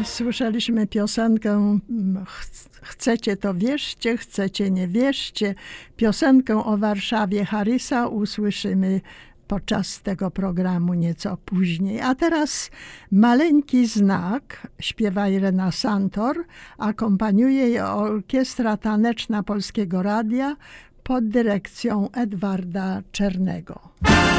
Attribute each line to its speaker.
Speaker 1: Słyszeliśmy piosenkę Chcecie to wierzcie, chcecie nie wierzcie. Piosenkę o Warszawie Harrisa usłyszymy podczas tego programu nieco później. A teraz Maleńki znak śpiewa Irena Santor, akompaniuje jej Orkiestra Taneczna Polskiego Radia pod dyrekcją Edwarda Czernego.